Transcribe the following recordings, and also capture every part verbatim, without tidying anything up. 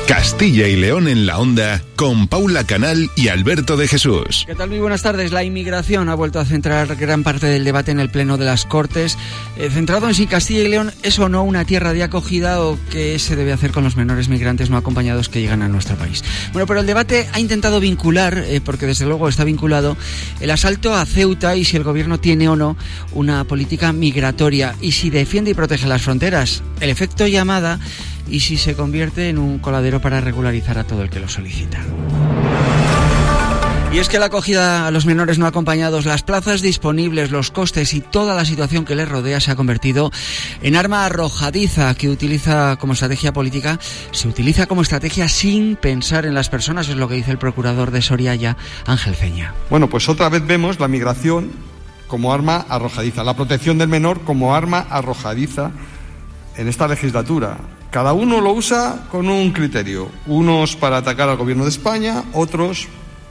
Castilla y León en la Onda, con Paula Canal y Alberto de Jesús. ¿Qué tal? Muy buenas tardes. La inmigración ha vuelto a centrar gran parte del debate en el Pleno de las Cortes, eh, centrado en si Castilla y León es o no una tierra de acogida o qué se debe hacer con los menores migrantes no acompañados que llegan a nuestro país. Bueno, pero el debate ha intentado vincular, eh, porque desde luego está vinculado, el asalto a Ceuta y si el gobierno tiene o no una política migratoria y si defiende y protege las fronteras, el efecto llamada y si se convierte en un coladero para regularizar a todo el que lo solicita. Y es que la acogida a los menores no acompañados, las plazas disponibles, los costes y toda la situación que les rodea se ha convertido en arma arrojadiza que utiliza como estrategia política, se utiliza como estrategia sin pensar en las personas, es lo que dice el procurador de Soriaya, Ángel Ceña. Bueno, pues otra vez vemos la migración como arma arrojadiza, la protección del menor como arma arrojadiza en esta legislatura. Cada uno lo usa con un criterio, unos para atacar al gobierno de España, otros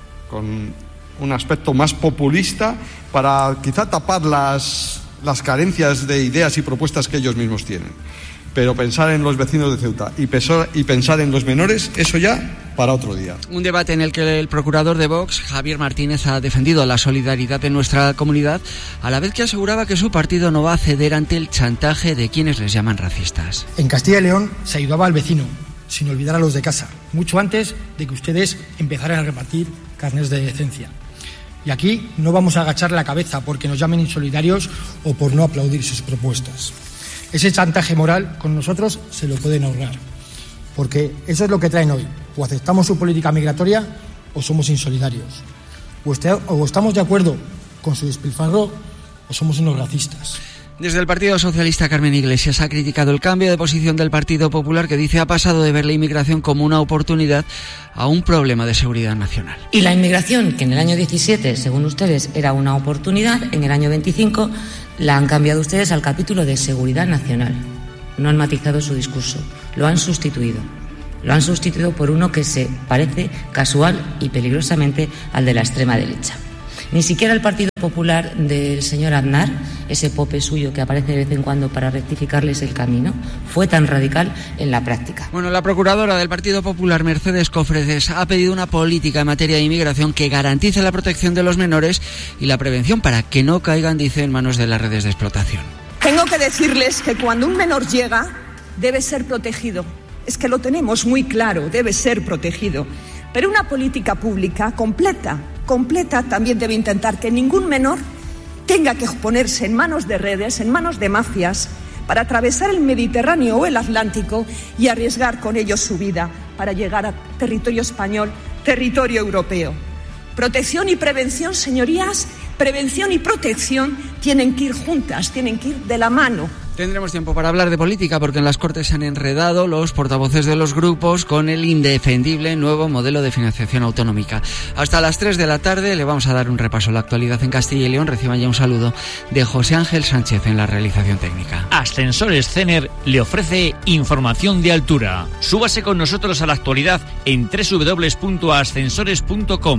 con un aspecto más populista para quizá tapar las, las carencias de ideas y propuestas que ellos mismos tienen. Pero pensar en los vecinos de Ceuta y pensar, y pensar en los menores, eso ya para otro día. Un debate en el que el procurador de Vox, Javier Martínez, ha defendido la solidaridad de nuestra comunidad, a la vez que aseguraba que su partido no va a ceder ante el chantaje de quienes les llaman racistas. En Castilla y León se ayudaba al vecino, sin olvidar a los de casa, mucho antes de que ustedes empezaran a repartir carnés de decencia. Y aquí no vamos a agachar la cabeza porque nos llamen insolidarios o por no aplaudir sus propuestas. Ese chantaje moral con nosotros se lo pueden ahorrar, porque eso es lo que traen hoy. O aceptamos su política migratoria o somos insolidarios. O, este, o estamos de acuerdo con su despilfarro o somos unos racistas. Desde el Partido Socialista, Carmen Iglesias ha criticado el cambio de posición del Partido Popular, que dice ha pasado de ver la inmigración como una oportunidad a un problema de seguridad nacional. Y la inmigración, que en el año diecisiete, según ustedes, era una oportunidad, en el año veinticinco la han cambiado ustedes al capítulo de seguridad nacional. No han matizado su discurso, lo han sustituido. Lo han sustituido por uno que se parece casual y peligrosamente al de la extrema derecha. Ni siquiera el Partido Popular del señor Aznar, ese pope suyo que aparece de vez en cuando para rectificarles el camino, fue tan radical en la práctica. Bueno, la procuradora del Partido Popular, Mercedes Cofredes, ha pedido una política en materia de inmigración que garantice la protección de los menores y la prevención para que no caigan, dice, en manos de las redes de explotación. Tengo que decirles que cuando un menor llega, debe ser protegido. Es que lo tenemos muy claro, debe ser protegido. Pero una política pública completa, completa también debe intentar que ningún menor tenga que ponerse en manos de redes, en manos de mafias, para atravesar el Mediterráneo o el Atlántico y arriesgar con ello su vida para llegar a territorio español, territorio europeo. Protección y prevención, señorías, prevención y protección tienen que ir juntas, tienen que ir de la mano. Tendremos tiempo para hablar de política porque en las Cortes se han enredado los portavoces de los grupos con el indefendible nuevo modelo de financiación autonómica. Hasta las tres de la tarde le vamos a dar un repaso a la actualidad en Castilla y León. Reciban ya un saludo de José Ángel Sánchez en la realización técnica. Ascensores Cener le ofrece información de altura. Súbase con nosotros a la actualidad en doble u doble u doble u punto ascensores punto com.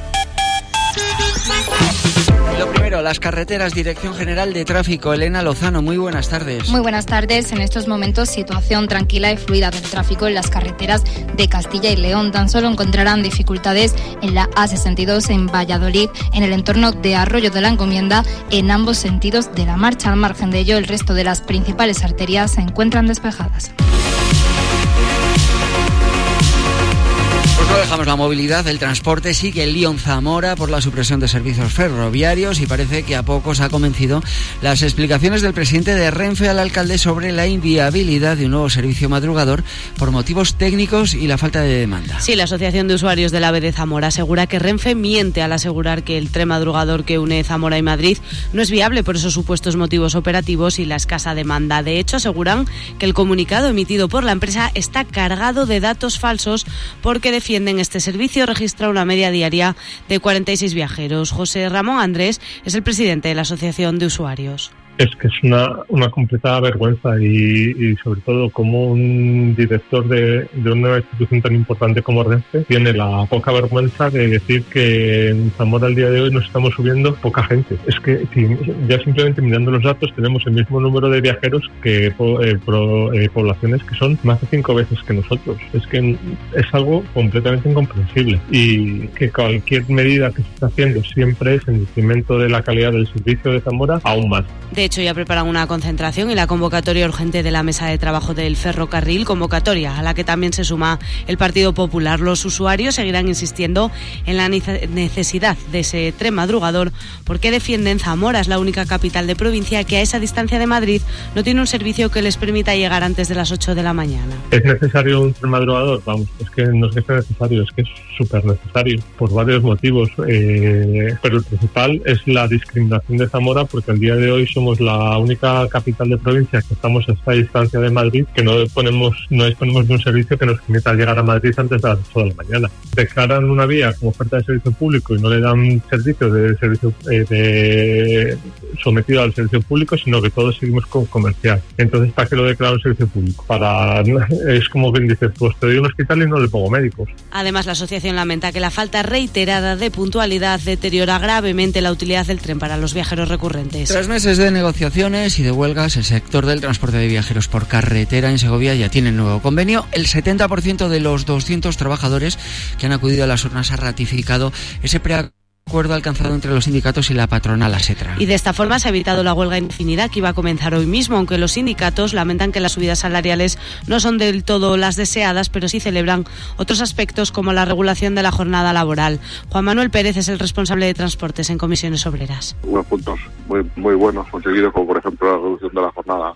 Lo primero, las carreteras, Dirección General de Tráfico. Elena Lozano, muy buenas tardes. Muy buenas tardes. En estos momentos, situación tranquila y fluida del tráfico en las carreteras de Castilla y León. Tan solo encontrarán dificultades en la A sesenta y dos en Valladolid, en el entorno de Arroyo de la Encomienda, en ambos sentidos de la marcha. Al margen de ello, el resto de las principales arterias se encuentran despejadas. Pues no dejamos la movilidad, el transporte sigue el lío en Zamora por la supresión de servicios ferroviarios y parece que a pocos ha convencido las explicaciones del presidente de Renfe al alcalde sobre la inviabilidad de un nuevo servicio madrugador por motivos técnicos y la falta de demanda. Sí, la Asociación de Usuarios del AVE de Zamora asegura que Renfe miente al asegurar que el tren madrugador que une Zamora y Madrid no es viable por esos supuestos motivos operativos y la escasa demanda. De hecho, aseguran que el comunicado emitido por la empresa está cargado de datos falsos porque defienden este servicio registra una media diaria de cuarenta y seis viajeros. José Ramón Andrés es el presidente de la Asociación de Usuarios. es que es una, una completa vergüenza y, y sobre todo como un director de, de una institución tan importante como Renfe tiene la poca vergüenza de decir que en Zamora al día de hoy nos estamos subiendo poca gente. Es que si, ya simplemente mirando los datos tenemos el mismo número de viajeros que eh, pro, eh, poblaciones que son más de cinco veces que nosotros. Es que es algo completamente incomprensible y que cualquier medida que se está haciendo siempre es en detrimento de la calidad del servicio de Zamora aún más. De hecho, ya preparan una concentración y la convocatoria urgente de la mesa de trabajo del ferrocarril, convocatoria a la que también se suma el Partido Popular. Los usuarios seguirán insistiendo en la necesidad de ese tren madrugador porque defienden Zamora es la única capital de provincia que a esa distancia de Madrid no tiene un servicio que les permita llegar antes de las ocho de la mañana. ¿Es necesario un tren madrugador? Vamos, es que no es que sea necesario, es que es súper necesario por varios motivos, eh, pero el principal es la discriminación de Zamora porque al día de hoy somos la única capital de provincia que estamos a esta distancia de Madrid que no ponemos, no disponemos de un servicio que nos permita llegar a Madrid antes de las ocho de la mañana. Declaran una vía como oferta de servicio público y no le dan servicio de servicio eh, de, sometido al servicio público, sino que todos seguimos con comercial. Entonces, ¿para qué lo declaran un servicio público? Para, es como quien dice, pues te doy un hospital y no le pongo médicos. Además, la asociación lamenta que la falta reiterada de puntualidad deteriora gravemente la utilidad del tren para los viajeros recurrentes. Tras meses de negociaciones y de huelgas, el sector del transporte de viajeros por carretera en Segovia ya tiene nuevo convenio. El setenta por ciento de los doscientos trabajadores que han acudido a las urnas ha ratificado ese preacuerdo acuerdo alcanzado entre los sindicatos y la patronal ASETRA. Y de esta forma se ha evitado la huelga indefinida que iba a comenzar hoy mismo, aunque los sindicatos lamentan que las subidas salariales no son del todo las deseadas, pero sí celebran otros aspectos como la regulación de la jornada laboral. Juan Manuel Pérez es el responsable de transportes en Comisiones Obreras. Unos puntos muy muy buenos conseguidos, como por ejemplo la reducción de la jornada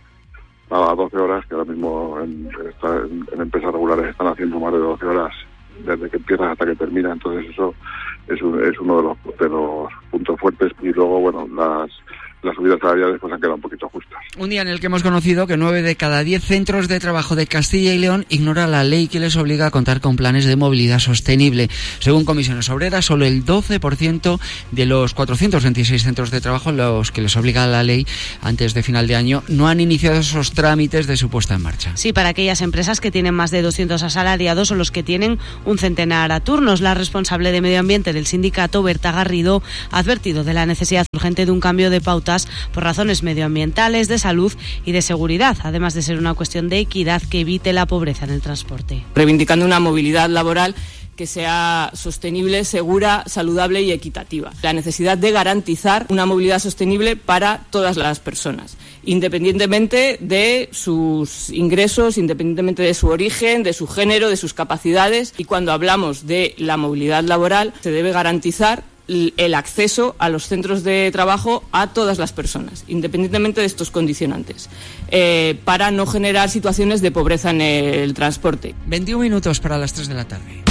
a doce horas, que ahora mismo en, en, en empresas regulares están haciendo más de doce horas desde que empiezas hasta que termina, entonces eso es, un, es uno de los, de los puntos fuertes. Y luego, bueno, las las subidas salariales pues han quedado un poquito justas. Un día en el que hemos conocido que nueve de cada diez centros de trabajo de Castilla y León ignora la ley que les obliga a contar con planes de movilidad sostenible. Según Comisiones Obreras, solo el doce por ciento de los cuatrocientos veintiséis centros de trabajo en los que les obliga la ley antes de final de año no han iniciado esos trámites de su puesta en marcha. Sí, para aquellas empresas que tienen más de doscientos asalariados o los que tienen un centenar a turnos. La responsable de Medio Ambiente del sindicato, Berta Garrido, ha advertido de la necesidad urgente de un cambio de pauta por razones medioambientales, de salud y de seguridad, además de ser una cuestión de equidad que evite la pobreza en el transporte. Reivindicando una movilidad laboral que sea sostenible, segura, saludable y equitativa. La necesidad de garantizar una movilidad sostenible para todas las personas, independientemente de sus ingresos, independientemente de su origen, de su género, de sus capacidades. Y cuando hablamos de la movilidad laboral, se debe garantizar el acceso a los centros de trabajo a todas las personas, independientemente de estos condicionantes, eh, para no generar situaciones de pobreza en el transporte. veintiún minutos para las tres de la tarde.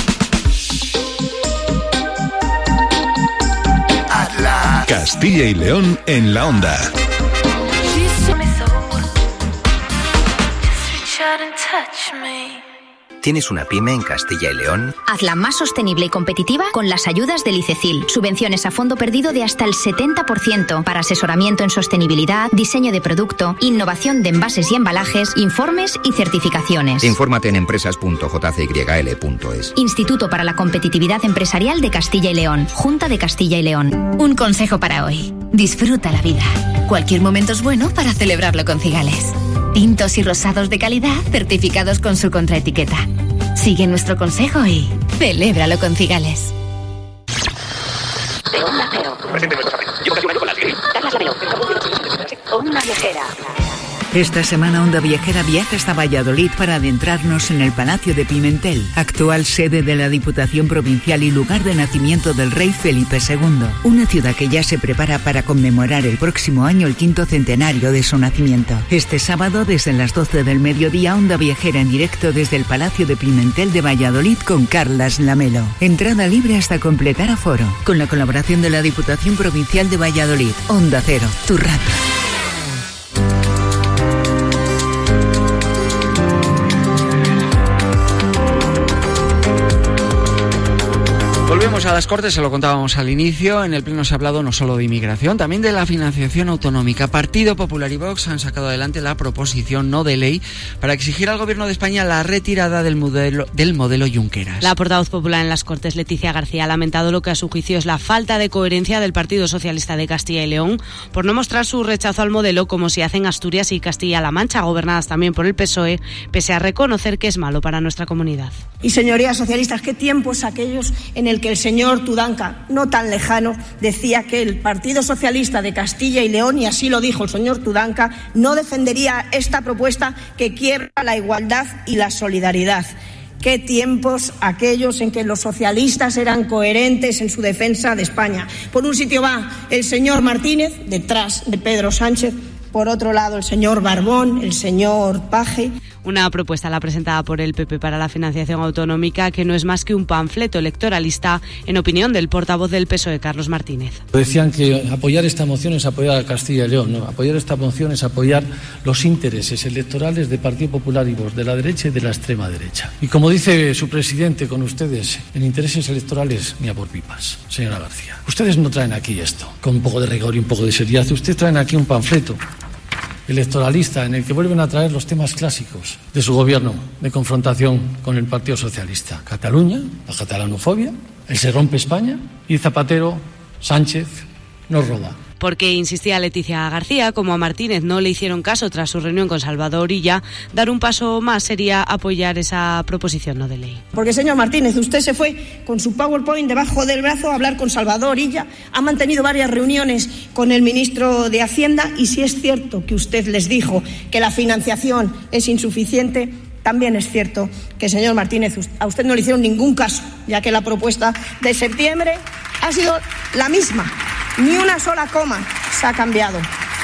Castilla y León en la onda. ¿Tienes una pyme en Castilla y León? Hazla más sostenible y competitiva con las ayudas del ICECIL. Subvenciones a fondo perdido de hasta el setenta por ciento para asesoramiento en sostenibilidad, diseño de producto, innovación de envases y embalajes, informes y certificaciones. Infórmate en empresas punto j c y l punto es. Instituto para la Competitividad Empresarial de Castilla y León. Junta de Castilla y León. Un consejo para hoy. Disfruta la vida. Cualquier momento es bueno para celebrarlo con Cigales. Tintos y rosados de calidad certificados con su contraetiqueta. Sigue nuestro consejo y celébralo con Cigales. Onda Cero. Llevo casi un año con la Algiri. Carlas Lamelo. Onda Viajera. Esta semana Onda Viajera viaja hasta Valladolid para adentrarnos en el Palacio de Pimentel, actual sede de la Diputación Provincial y lugar de nacimiento del rey Felipe segundo. Una ciudad que ya se prepara para conmemorar el próximo año el quinto centenario de su nacimiento. Este sábado, desde las doce del mediodía, Onda Viajera en directo desde el Palacio de Pimentel de Valladolid con Carlas Lamelo. Entrada libre hasta completar aforo. Con la colaboración de la Diputación Provincial de Valladolid. Onda Cero, tu radio. Volvemos Volvemos a las Cortes, se lo contábamos al inicio. En el Pleno se ha hablado no solo de inmigración, también de la financiación autonómica. Partido Popular y Vox han sacado adelante la proposición no de ley para exigir al Gobierno de España la retirada del modelo, del modelo Junqueras. La portavoz popular en las Cortes, Leticia García, ha lamentado lo que a su juicio es la falta de coherencia del Partido Socialista de Castilla y León por no mostrar su rechazo al modelo como si hacen Asturias y Castilla-La Mancha, gobernadas también por el P S O E, pese a reconocer que es malo para nuestra comunidad. Y señorías socialistas, qué tiempos aquellos en el que el señor Tudanca, no tan lejano, decía que el Partido Socialista de Castilla y León, y así lo dijo el señor Tudanca, no defendería esta propuesta que quiebra la igualdad y la solidaridad. Qué tiempos aquellos en que los socialistas eran coherentes en su defensa de España. Por un sitio va el señor Martínez, detrás de Pedro Sánchez, por otro lado el señor Barbón, el señor Paje. Una propuesta la presentada por el P P para la financiación autonómica que no es más que un panfleto electoralista, en opinión del portavoz del P S O E, Carlos Martínez. Decían que apoyar esta moción es apoyar a Castilla y León, ¿no? Apoyar esta moción es apoyar los intereses electorales del Partido Popular y Vox, de la derecha y de la extrema derecha. Y como dice su presidente con ustedes, en intereses electorales ni a por pipas, señora García. Ustedes no traen aquí esto, con un poco de rigor y un poco de seriedad. Ustedes traen aquí un panfleto electoralista en el que vuelven a traer los temas clásicos de su gobierno de confrontación con el Partido Socialista. Cataluña, la catalanofobia, el se rompe España y Zapatero, Sánchez, nos roba. Porque, insistía Leticia García, como a Martínez no le hicieron caso tras su reunión con Salvador Illa, dar un paso más sería apoyar esa proposición no de ley. Porque, señor Martínez, usted se fue con su PowerPoint debajo del brazo a hablar con Salvador Illa, ha mantenido varias reuniones con el ministro de Hacienda y si es cierto que usted les dijo que la financiación es insuficiente, también es cierto que, señor Martínez, a usted no le hicieron ningún caso, ya que la propuesta de septiembre ha sido la misma. Ni una sola coma se ha cambiado.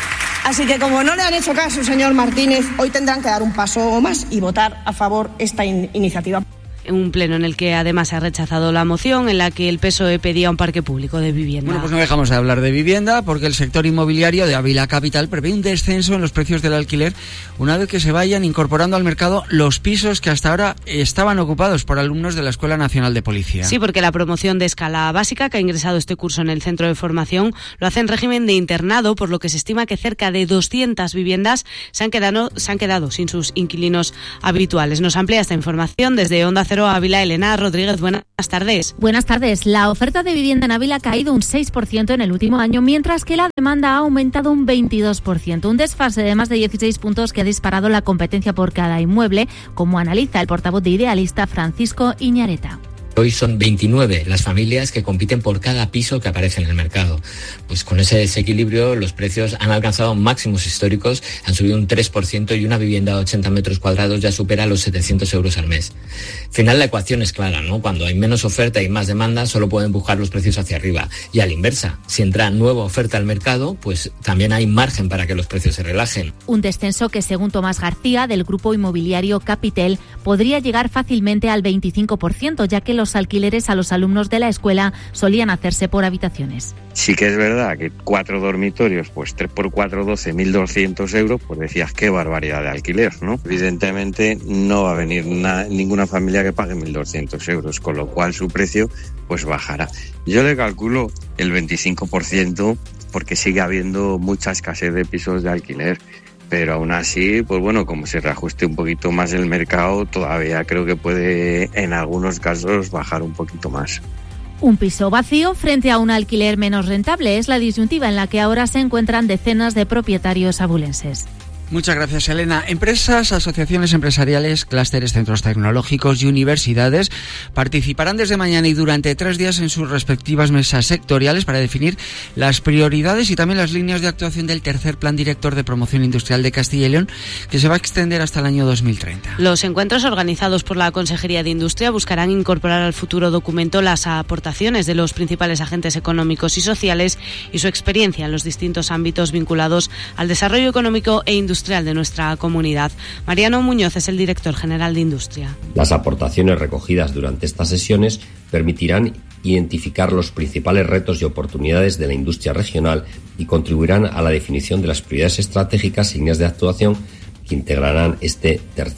Así que como no le han hecho caso, señor Martínez, hoy tendrán que dar un paso más y votar a favor esta in- iniciativa. Un pleno en el que además se ha rechazado la moción en la que el P S O E pedía un parque público de vivienda. Bueno, pues no dejamos de hablar de vivienda porque el sector inmobiliario de Ávila Capital prevé un descenso en los precios del alquiler una vez que se vayan incorporando al mercado los pisos que hasta ahora estaban ocupados por alumnos de la Escuela Nacional de Policía. Sí, porque la promoción de escala básica que ha ingresado este curso en el centro de formación lo hace en régimen de internado, por lo que se estima que cerca de doscientas viviendas se han quedado, se han quedado sin sus inquilinos habituales. Nos amplía esta información desde Onda Cero Ávila, Elena Rodríguez. Buenas tardes. Buenas tardes. La oferta de vivienda en Ávila ha caído un seis por ciento en el último año, mientras que la demanda ha aumentado un veintidós por ciento. Un desfase de más de dieciséis puntos que ha disparado la competencia por cada inmueble, como analiza el portavoz de Idealista, Francisco Iñareta. Hoy son veintinueve las familias que compiten por cada piso que aparece en el mercado. Pues con ese desequilibrio los precios han alcanzado máximos históricos, han subido un tres por ciento y una vivienda de ochenta metros cuadrados ya supera los setecientos euros al mes. Al final la ecuación es clara, ¿no? Cuando hay menos oferta y más demanda solo pueden empujar los precios hacia arriba. Y a la inversa, si entra nueva oferta al mercado, pues también hay margen para que los precios se relajen. Un descenso que, según Tomás García, del grupo inmobiliario Capitel, podría llegar fácilmente al veinticinco por ciento, ya que los alquileres a los alumnos de la escuela solían hacerse por habitaciones. Sí que es verdad que cuatro dormitorios, pues tres por cuatro, doce, mil doscientos euros, pues decías qué barbaridad de alquiler, ¿no? Evidentemente no va a venir na- ninguna familia que pague mil doscientos euros, con lo cual su precio pues bajará. Yo le calculo el veinticinco por ciento porque sigue habiendo mucha escasez de pisos de alquiler. Pero aún así, pues bueno, como se reajuste un poquito más el mercado, todavía creo que puede en algunos casos bajar un poquito más. Un piso vacío frente a un alquiler menos rentable es la disyuntiva en la que ahora se encuentran decenas de propietarios abulenses. Muchas gracias, Elena. Empresas, asociaciones empresariales, clústeres, centros tecnológicos y universidades participarán desde mañana y durante tres días en sus respectivas mesas sectoriales para definir las prioridades y también las líneas de actuación del tercer Plan Director de Promoción Industrial de Castilla y León, que se va a extender hasta el año dos mil treinta. Los encuentros organizados por la Consejería de Industria buscarán incorporar al futuro documento las aportaciones de los principales agentes económicos y sociales y su experiencia en los distintos ámbitos vinculados al desarrollo económico e industrial de nuestra comunidad. Mariano Muñoz es el director general de Industria. Las aportaciones recogidas durante estas sesiones permitirán identificar los principales retos y oportunidades de la industria regional y contribuirán a la definición de las prioridades estratégicas y líneas de actuación que integrarán este tercer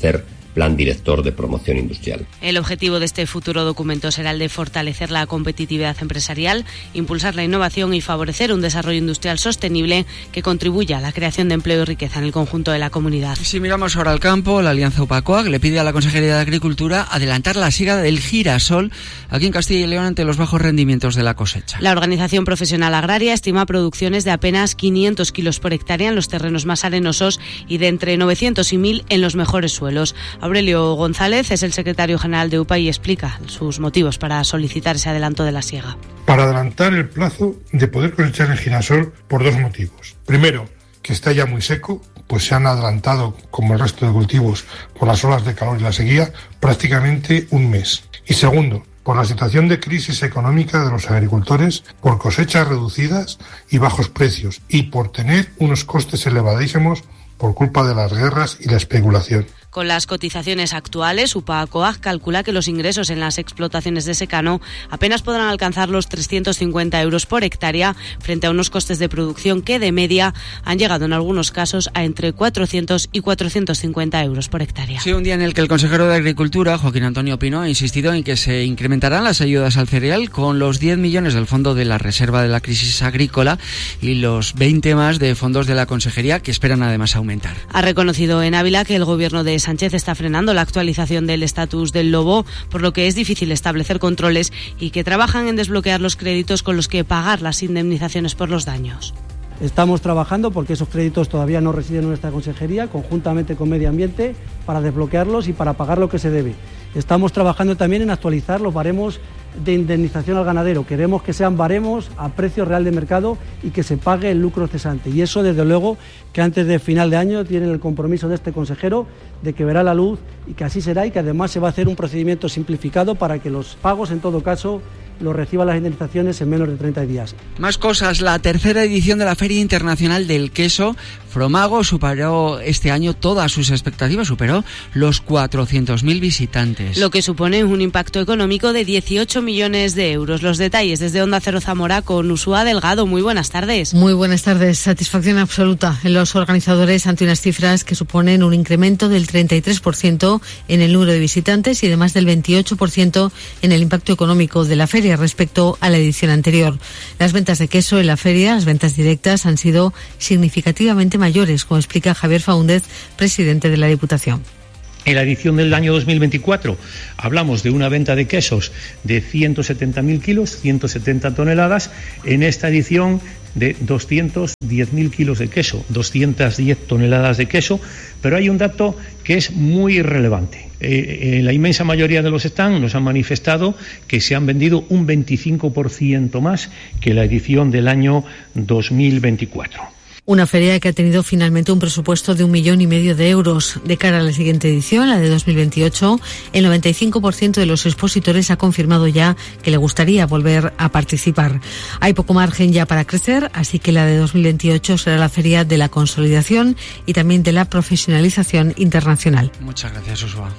Plan Director de Promoción Industrial. El objetivo de este futuro documento será el de fortalecer la competitividad empresarial, impulsar la innovación y favorecer un desarrollo industrial sostenible que contribuya a la creación de empleo y riqueza en el conjunto de la comunidad. Si miramos ahora al campo, la Alianza UPACOAG le pide a la Consejería de Agricultura adelantar la siega del girasol aquí en Castilla y León ante los bajos rendimientos de la cosecha. La Organización Profesional Agraria estima producciones de apenas quinientos kilos por hectárea en los terrenos más arenosos y de entre novecientos y mil en los mejores suelos. Aurelio González es el secretario general de U P A y explica sus motivos para solicitar ese adelanto de la siega. Para adelantar el plazo de poder cosechar el girasol por dos motivos. Primero, que está ya muy seco, pues se han adelantado, como el resto de cultivos, por las olas de calor y la sequía, prácticamente un mes. Y segundo, por la situación de crisis económica de los agricultores, por cosechas reducidas y bajos precios, y por tener unos costes elevadísimos por culpa de las guerras y la especulación. Con las cotizaciones actuales, UPACOAG calcula que los ingresos en las explotaciones de secano apenas podrán alcanzar los trescientos cincuenta euros por hectárea frente a unos costes de producción que de media han llegado en algunos casos a entre cuatrocientos y cuatrocientos cincuenta euros por hectárea. Sí, un día en el que el consejero de Agricultura, Joaquín Antonio Pino, ha insistido en que se incrementarán las ayudas al cereal con los diez millones del Fondo de la Reserva de la Crisis Agrícola y los veinte más de fondos de la Consejería que esperan además aumentar. Ha reconocido en Ávila que el gobierno de Sánchez está frenando la actualización del estatus del lobo, por lo que es difícil establecer controles y que trabajan en desbloquear los créditos con los que pagar las indemnizaciones por los daños. Estamos trabajando porque esos créditos todavía no residen en nuestra consejería, conjuntamente con Medio Ambiente, para desbloquearlos y para pagar lo que se debe. Estamos trabajando también en actualizar los baremos de indemnización al ganadero. Queremos que sean baremos a precio real de mercado y que se pague el lucro cesante. Y eso, desde luego, que antes de final de año tienen el compromiso de este consejero de que verá la luz y que así será y que además se va a hacer un procedimiento simplificado para que los pagos, en todo caso, los reciban las indemnizaciones en menos de treinta días. Más cosas. La tercera edición de la Feria Internacional del Queso, Fromago, superó este año todas sus expectativas, superó los cuatrocientos mil visitantes. Lo que supone un impacto económico de dieciocho millones de euros. Los detalles desde Onda Cero Zamora con Usúa Delgado. Muy buenas tardes. Muy buenas tardes. Satisfacción absoluta en los organizadores ante unas cifras que suponen un incremento del treinta y tres por ciento en el número de visitantes y de más del veintiocho por ciento en el impacto económico de la feria respecto a la edición anterior. Las ventas de queso en la feria, las ventas directas, han sido significativamente mayores, como explica Javier Faúndez, presidente de la Diputación. En la edición del año dos mil veinticuatro hablamos de una venta de quesos de ciento setenta mil kilos, ciento setenta toneladas. En esta edición de doscientos diez mil kilos de queso, doscientas diez toneladas de queso, pero hay un dato que es muy relevante. Eh, eh, la inmensa mayoría de los stands nos han manifestado que se han vendido un veinticinco por ciento más que la edición del año dos mil veinticuatro. Una feria que ha tenido finalmente un presupuesto de un millón y medio de euros. De cara a la siguiente edición, la de dos mil veintiocho, el noventa y cinco por ciento de los expositores ha confirmado ya que le gustaría volver a participar. Hay poco margen ya para crecer, así que la de dos mil veintiocho será la feria de la consolidación y también de la profesionalización internacional. Muchas gracias, Usua.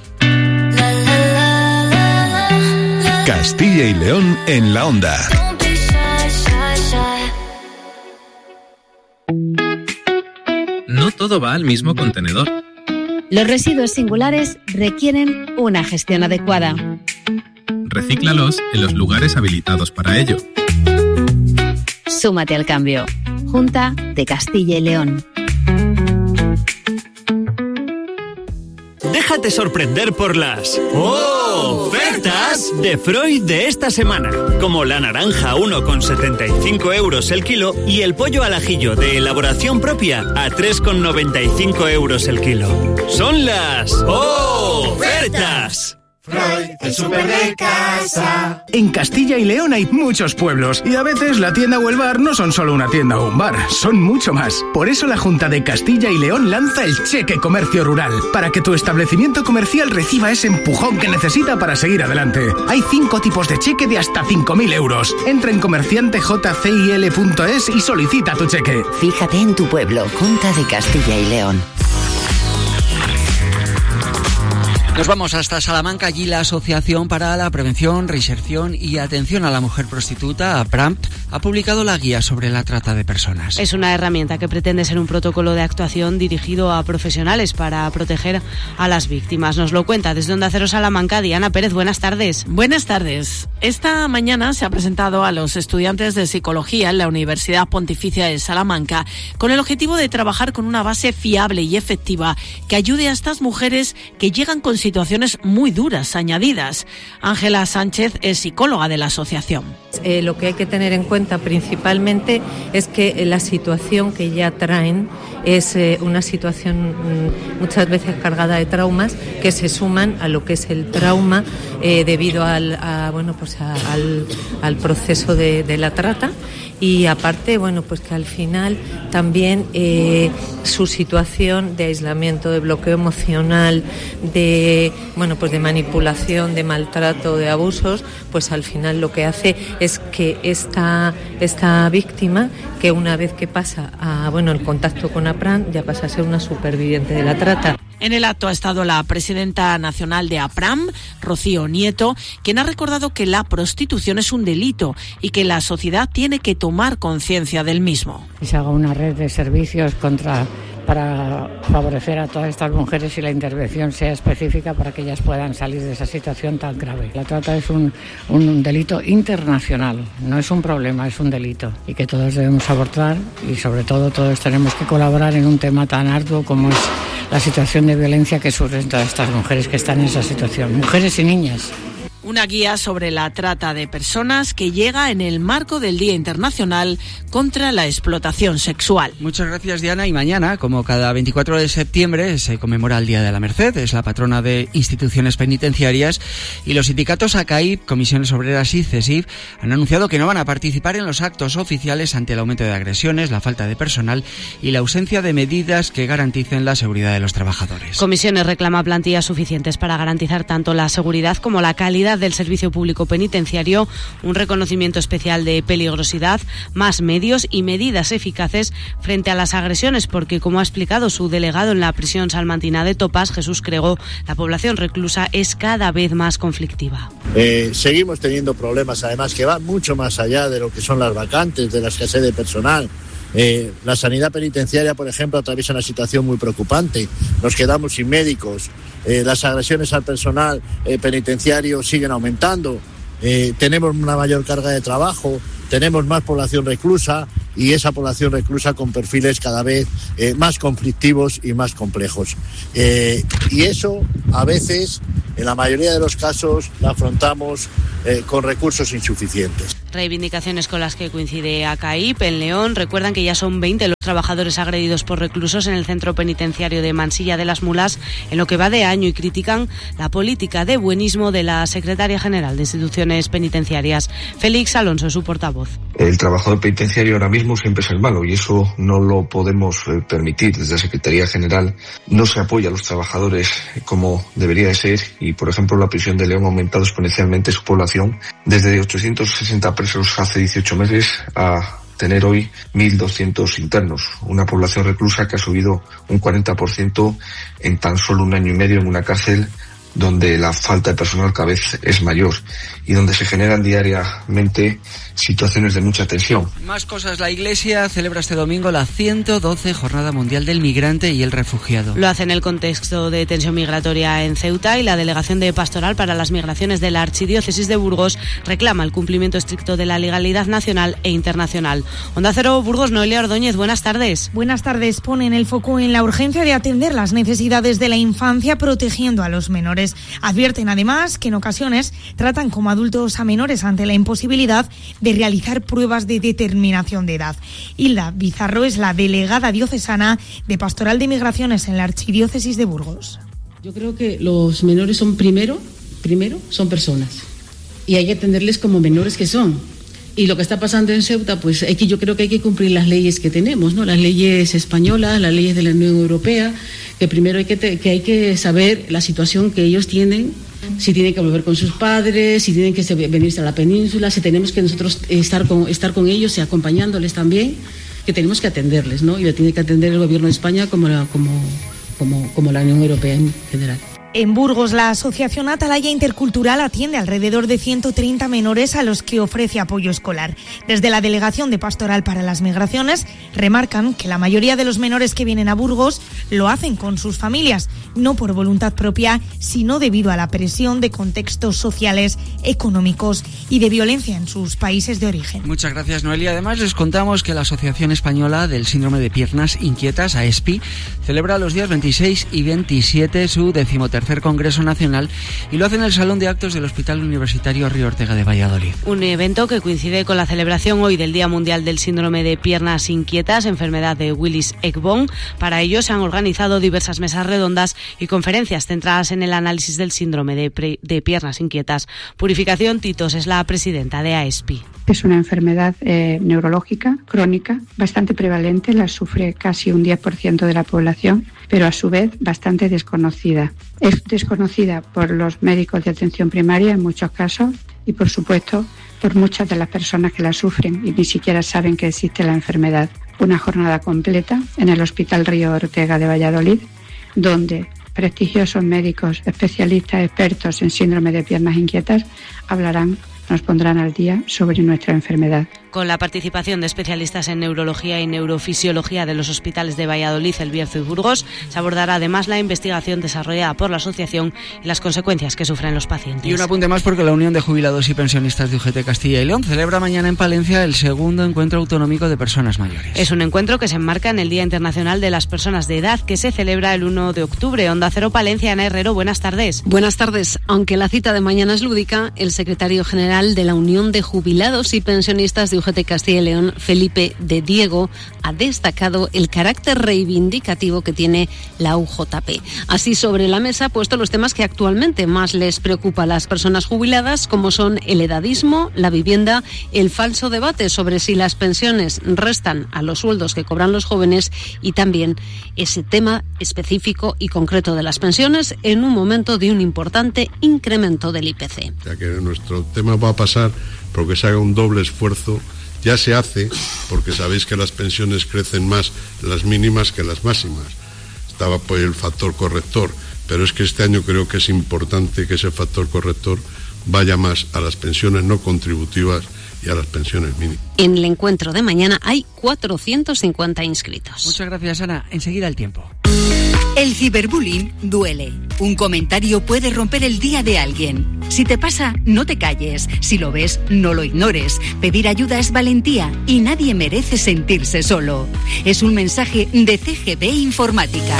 Castilla y León en la onda. No todo va al mismo contenedor. Los residuos singulares requieren una gestión adecuada. Recíclalos en los lugares habilitados para ello. Súmate al cambio. Junta de Castilla y León. Déjate sorprender por las ¡oh! ofertas de Freud de esta semana. Como la naranja a uno con setenta y cinco euros el kilo y el pollo al ajillo de elaboración propia a tres con noventa y cinco euros el kilo. Son las ¡oh! ofertas. Freud, el súper de casa. En Castilla y León hay muchos pueblos y a veces la tienda o el bar no son solo una tienda o un bar, son mucho más. Por eso la Junta de Castilla y León lanza el Cheque Comercio Rural, para que tu establecimiento comercial reciba ese empujón que necesita para seguir adelante. Hay cinco tipos de cheque de hasta cinco mil euros. Entra en comerciante j c i l punto es y solicita tu cheque. Fíjate en tu pueblo, Junta de Castilla y León. Nos vamos hasta Salamanca. Allí la Asociación para la Prevención, Reinserción y Atención a la Mujer Prostituta, APRAMP, ha publicado la guía sobre la trata de personas. Es una herramienta que pretende ser un protocolo de actuación dirigido a profesionales para proteger a las víctimas. Nos lo cuenta desde Onda Cero Salamanca Diana Pérez. Buenas tardes. Buenas tardes. Esta mañana se ha presentado a los estudiantes de Psicología en la Universidad Pontificia de Salamanca con el objetivo de trabajar con una base fiable y efectiva que ayude a estas mujeres que llegan con situaciones muy duras añadidas. Ángela Sánchez es psicóloga de la asociación. Eh, lo que hay que tener en cuenta principalmente es que la situación que ya traen es eh, una situación mm, muchas veces cargada de traumas que se suman a lo que es el trauma eh, debido al, a, bueno, pues a, al, al proceso de, de la trata. Y aparte, bueno, pues que al final también eh, su situación de aislamiento, de bloqueo emocional, de bueno, pues de manipulación, de maltrato, de abusos, pues al final lo que hace es que esta, esta víctima, que una vez que pasa a bueno el contacto con APRAM, ya pasa a ser una superviviente de la trata. En el acto ha estado la presidenta nacional de APRAM, Rocío Nieto, quien ha recordado que la prostitución es un delito y que la sociedad tiene que tomar conciencia del mismo. Se haga una red de servicios contra para favorecer a todas estas mujeres y la intervención sea específica para que ellas puedan salir de esa situación tan grave. La trata es un, un delito internacional, no es un problema, es un delito y que todos debemos abordar y sobre todo todos tenemos que colaborar en un tema tan arduo como es la situación de violencia que sufren todas estas mujeres que están en esa situación, mujeres y niñas. Una guía sobre la trata de personas que llega en el marco del Día Internacional contra la Explotación Sexual. Muchas gracias, Diana. Y mañana, como cada veinticuatro de septiembre, se conmemora el Día de la Merced. Es la patrona de instituciones penitenciarias. Y los sindicatos A C A I P, Comisiones Obreras y CESIF han anunciado que no van a participar en los actos oficiales ante el aumento de agresiones, la falta de personal y la ausencia de medidas que garanticen la seguridad de los trabajadores. Comisiones reclama plantillas suficientes para garantizar tanto la seguridad como la calidad del servicio público penitenciario, un reconocimiento especial de peligrosidad, más medios y medidas eficaces frente a las agresiones, porque, como ha explicado su delegado en la prisión salmantina de Topas, Jesús Crego, la población reclusa es cada vez más conflictiva. Eh, seguimos teniendo problemas, además, que van mucho más allá de lo que son las vacantes, de la escasez de personal. Eh, la sanidad penitenciaria, por ejemplo, atraviesa una situación muy preocupante. Nos quedamos sin médicos. Eh, las agresiones al personal eh, penitenciario siguen aumentando. Eh, tenemos una mayor carga de trabajo, tenemos más población reclusa y esa población reclusa con perfiles cada vez eh, más conflictivos y más complejos. Eh, y eso, a veces, en la mayoría de los casos, la afrontamos eh, con recursos insuficientes. Reivindicaciones con las que coincide A C A I P en León. Recuerdan que ya son veinte los trabajadores agredidos por reclusos en el centro penitenciario de Mansilla de las Mulas en lo que va de año y critican la política de buenismo de la secretaria general de instituciones penitenciarias. Félix Alonso, su portavoz. El trabajador penitenciario ahora mismo siempre es el malo y eso no lo podemos eh, permitir. Desde la Secretaría General no se apoya a los trabajadores como debería de ser y, por ejemplo, la prisión de León ha aumentado exponencialmente su población desde ochocientos sesenta presos hace dieciocho meses a tener hoy mil doscientos internos, una población reclusa que ha subido un cuarenta por ciento en tan solo un año y medio en una cárcel donde la falta de personal cada vez es mayor y donde se generan diariamente situaciones de mucha tensión. Más cosas. La Iglesia celebra este domingo la ciento doce Jornada Mundial del Migrante y el Refugiado. Lo hace en el contexto de tensión migratoria en Ceuta y la Delegación de Pastoral para las Migraciones de la Archidiócesis de Burgos reclama el cumplimiento estricto de la legalidad nacional e internacional. Onda Cero Burgos, Noelia Ordóñez, buenas tardes. Buenas tardes. Ponen el foco en la urgencia de atender las necesidades de la infancia protegiendo a los menores. Advierten además que en ocasiones tratan como adultos a menores ante la imposibilidad de realizar pruebas de determinación de edad. Hilda Bizarro es la delegada diocesana de Pastoral de Migraciones en la Archidiócesis de Burgos. Yo creo que los menores son primero, primero son personas y hay que atenderles como menores que son. Y lo que está pasando en Ceuta, pues hay que, yo creo que hay que cumplir las leyes que tenemos, ¿no? Las leyes españolas, las leyes de la Unión Europea, que primero hay que, te, que hay que saber la situación que ellos tienen, si tienen que volver con sus padres, si tienen que venirse a la península, si tenemos que nosotros estar con, estar con ellos y acompañándoles también, que tenemos que atenderles, ¿no? Y lo tiene que atender el Gobierno de España como la, como, como, como la Unión Europea en general. En Burgos, la Asociación Atalaya Intercultural atiende alrededor de ciento treinta menores a los que ofrece apoyo escolar. Desde la Delegación de Pastoral para las Migraciones remarcan que la mayoría de los menores que vienen a Burgos lo hacen con sus familias, no por voluntad propia, sino debido a la presión de contextos sociales, económicos y de violencia en sus países de origen. Muchas gracias, Noelia. Además, les contamos que la Asociación Española del Síndrome de Piernas Inquietas, A S P I, celebra los días veintiséis y veintisiete su decimotercer Congreso Nacional y lo hace en el Salón de Actos del Hospital Universitario Río Ortega de Valladolid. Un evento que coincide con la celebración hoy del Día Mundial del Síndrome de Piernas Inquietas, enfermedad de Willis-Egbon. Para ello se han organizado diversas mesas redondas y conferencias centradas en el análisis del síndrome de, pre- de piernas inquietas. Purificación Titos es la presidenta de A S P I. Es una enfermedad eh, neurológica, crónica, bastante prevalente, la sufre casi un diez por ciento de la población, pero a su vez bastante desconocida. Es desconocida por los médicos de atención primaria en muchos casos y, por supuesto, por muchas de las personas que la sufren y ni siquiera saben que existe la enfermedad. Una jornada completa en el Hospital Río Ortega de Valladolid, donde prestigiosos médicos, especialistas, expertos en síndrome de piernas inquietas hablarán, nos pondrán al día sobre nuestra enfermedad. Con la participación de especialistas en neurología y neurofisiología de los hospitales de Valladolid, El Bierzo y Burgos, se abordará además la investigación desarrollada por la asociación y las consecuencias que sufren los pacientes. Y un apunte más porque la Unión de Jubilados y Pensionistas de U G T Castilla y León celebra mañana en Palencia el segundo encuentro autonómico de personas mayores. Es un encuentro que se enmarca en el Día Internacional de las Personas de Edad, que se celebra el uno de octubre. Onda Cero Palencia, Ana Herrero, buenas tardes. Buenas tardes. Aunque la cita de mañana es lúdica, el secretario general de la Unión de Jubilados y Pensionistas de U G T Castilla y León, Felipe de Diego, ha destacado el carácter reivindicativo que tiene la U J P. Así, sobre la mesa ha puesto los temas que actualmente más les preocupa a las personas jubiladas, como son el edadismo, la vivienda, el falso debate sobre si las pensiones restan a los sueldos que cobran los jóvenes y también ese tema específico y concreto de las pensiones en un momento de un importante incremento del I P C. Ya que nuestro tema va a pasar porque se haga un doble esfuerzo. Ya se hace, porque sabéis que las pensiones crecen más las mínimas que las máximas. Estaba por el factor corrector, pero es que este año creo que es importante que ese factor corrector vaya más a las pensiones no contributivas y a las pensiones mínimas. En el encuentro de mañana hay cuatrocientos cincuenta inscritos. Muchas gracias, Ana. Enseguida el tiempo. El ciberbullying duele. Un comentario puede romper el día de alguien. Si te pasa, no te calles. Si lo ves, no lo ignores. Pedir ayuda es valentía y nadie merece sentirse solo. Es un mensaje de C G B Informática.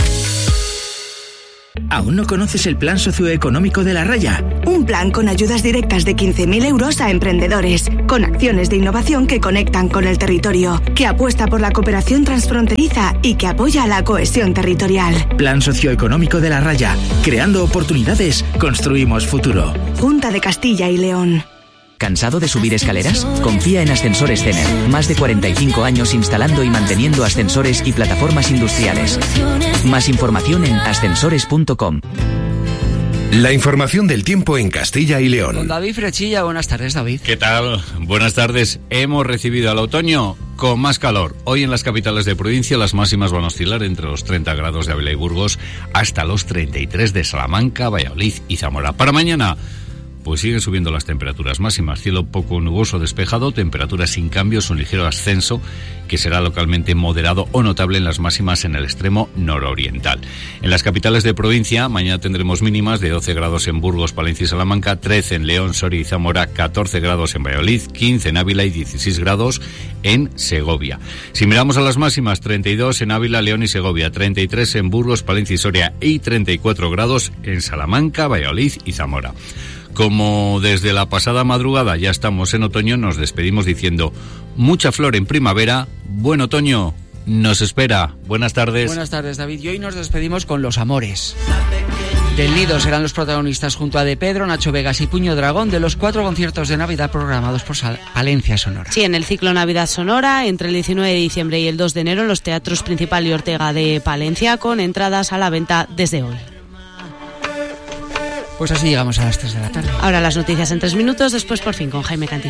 ¿Aún no conoces el Plan Socioeconómico de La Raya? Un plan con ayudas directas de quince mil euros a emprendedores, con acciones de innovación que conectan con el territorio, que apuesta por la cooperación transfronteriza y que apoya la cohesión territorial. Plan Socioeconómico de La Raya. Creando oportunidades, construimos futuro. Junta de Castilla y León. ¿Cansado de subir escaleras? Confía en Ascensores Cener. Más de cuarenta y cinco años instalando y manteniendo ascensores y plataformas industriales. Más información en ascensores punto com. La información del tiempo en Castilla y León. Con David Frechilla, buenas tardes, David. ¿Qué tal? Buenas tardes. Hemos recibido al otoño con más calor. Hoy en las capitales de provincia las máximas van a oscilar entre los treinta grados de Ávila y Burgos hasta los treinta y tres de Salamanca, Valladolid y Zamora. Para mañana, pues siguen subiendo las temperaturas máximas. Cielo poco nuboso despejado, temperaturas sin cambios, un ligero ascenso que será localmente moderado o notable en las máximas en el extremo nororiental. En las capitales de provincia, mañana tendremos mínimas de doce grados en Burgos, Palencia y Salamanca, trece en León, Soria y Zamora, catorce grados en Valladolid, quince en Ávila y dieciséis grados en Segovia. Si miramos a las máximas, treinta y dos en Ávila, León y Segovia, treinta y tres en Burgos, Palencia y Soria y treinta y cuatro grados en Salamanca, Valladolid y Zamora. Como desde la pasada madrugada ya estamos en otoño, nos despedimos diciendo mucha flor en primavera, buen otoño nos espera. Buenas tardes. Buenas tardes, David. Y hoy nos despedimos con Los Amores. Del Nido serán los protagonistas junto a De Pedro, Nacho Vegas y Puño Dragón de los cuatro conciertos de Navidad programados por Palencia Sonora. Sí, en el ciclo Navidad Sonora, entre el diecinueve de diciembre y el dos de enero en los teatros Principal y Ortega de Palencia, con entradas a la venta desde hoy. Pues así llegamos a las tres de la tarde. Ahora las noticias en tres minutos, después por fin con Jaime Cantizano.